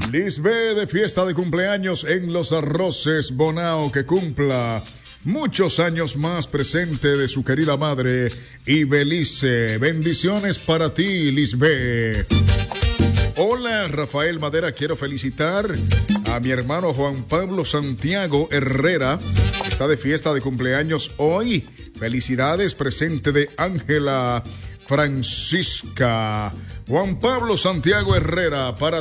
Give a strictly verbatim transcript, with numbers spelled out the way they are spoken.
Lisbeth de fiesta de cumpleaños en Los Arroces Bonao, que cumpla muchos años más presente de su querida madre Ibelice. Bendiciones para ti, Lisbeth. Hola, Rafael Madera, quiero felicitar a mi hermano Juan Pablo Santiago Herrera. Está de fiesta de cumpleaños hoy. Felicidades, presente de Ángela Francisca. Juan Pablo Santiago Herrera, para